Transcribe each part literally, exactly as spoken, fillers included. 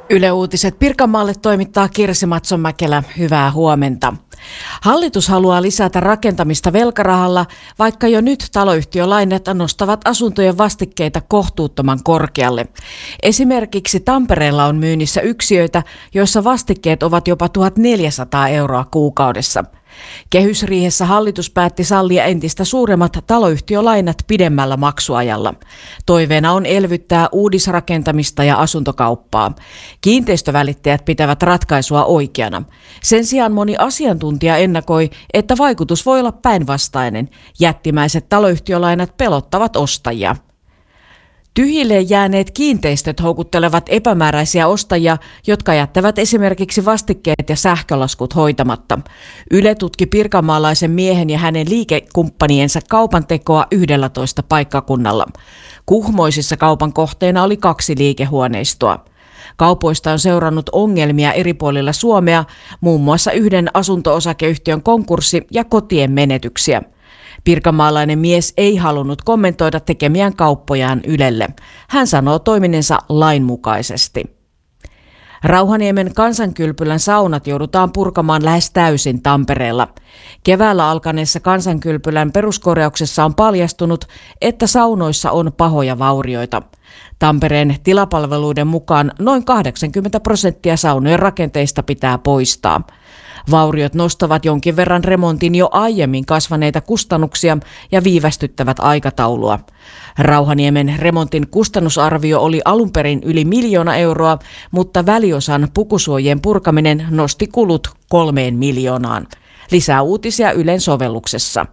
Yle Uutiset Pirkanmaalle toimittaa Kirsi Matson-Mäkelä. Hyvää huomenta. Hallitus haluaa lisätä rakentamista velkarahalla, vaikka jo nyt taloyhtiölainat nostavat asuntojen vastikkeita kohtuuttoman korkealle. Esimerkiksi Tampereella on myynnissä yksiöitä, joissa vastikkeet ovat jopa tuhatneljäsataa euroa kuukaudessa. Kehysriihessä hallitus päätti sallia entistä suuremmat taloyhtiölainat pidemmällä maksuajalla. Toiveena on elvyttää uudisrakentamista ja asuntokauppaa. Kiinteistövälittäjät pitävät ratkaisua oikeana. Sen sijaan moni asiantuntija ennakoi, että vaikutus voi olla päinvastainen. Jättimäiset taloyhtiölainat pelottavat ostajia. Tyhjille jääneet kiinteistöt houkuttelevat epämääräisiä ostajia, jotka jättävät esimerkiksi vastikkeet ja sähkölaskut hoitamatta. Yle tutki pirkanmaalaisen miehen ja hänen liikekumppaniensa kaupan tekoa yhdellätoista paikkakunnalla. Kuhmoisissa kaupan kohteena oli kaksi liikehuoneistoa. Kaupoista on seurannut ongelmia eri puolilla Suomea, muun muassa yhden asunto-osakeyhtiön konkurssi ja kotien menetyksiä. Pirkanmaalainen mies ei halunnut kommentoida tekemiään kauppojaan Ylelle. Hän sanoo toiminensa lainmukaisesti. Rauhaniemen Kansankylpylän saunat joudutaan purkamaan lähes täysin Tampereella. Keväällä alkaneessa Kansankylpylän peruskorjauksessa on paljastunut, että saunoissa on pahoja vaurioita. Tampereen tilapalveluiden mukaan noin kahdeksankymmentä prosenttia saunojen rakenteista pitää poistaa. Vauriot nostavat jonkin verran remontin jo aiemmin kasvaneita kustannuksia ja viivästyttävät aikataulua. Rauhaniemen remontin kustannusarvio oli alun perin yli miljoona euroa, mutta väliosan pukusuojien purkaminen nosti kulut kolmeen miljoonaan. Lisää uutisia Ylen sovelluksessa.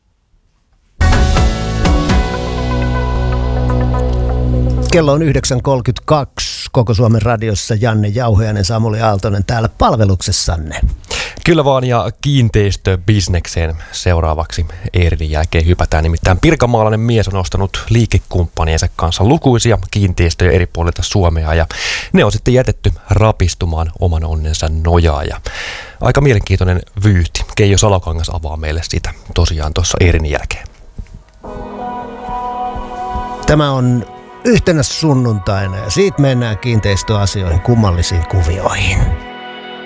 Kello on yhdeksän kolmekymmentäkaksi. Koko Suomen radiossa Janne Jauhojainen, Samuli Aaltonen täällä palveluksessanne. Kyllä vaan, ja kiinteistöbisnekseen seuraavaksi Eerinin jälkeen hypätään. Nimittäin pirkanmaalainen mies on ostanut liikekumppaniensa kanssa lukuisia kiinteistöjä eri puolilta Suomea, ja ne on sitten jätetty rapistumaan oman onnensa nojaan. Ja aika mielenkiintoinen vyyhti. Keijo Salokangas avaa meille sitä tosiaan tuossa Eerinin jälkeen. Tämä on yhtenä sunnuntaina ja siitä mennään kiinteistöasioihin, kummallisiin kuvioihin.